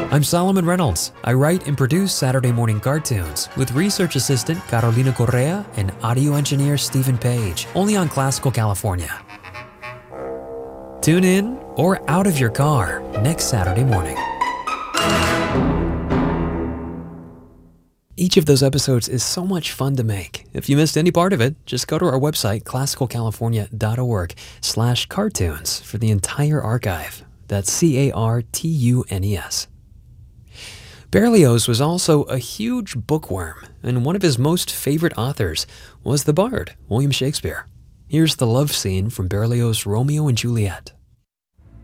I'm Solomon Reynolds. I write and produce Saturday Morning Cartoons with research assistant Carolina Correa and audio engineer Stephen Page, only on Classical California. Tune in or out of your car next Saturday morning. Each of those episodes is so much fun to make. If you missed any part of it, just go to our website, classicalcalifornia.org/cartoons for the entire archive. That's CARTUNES. Berlioz was also a huge bookworm, and one of his most favorite authors was the bard, William Shakespeare. Here's the love scene from Berlioz' Romeo and Juliet.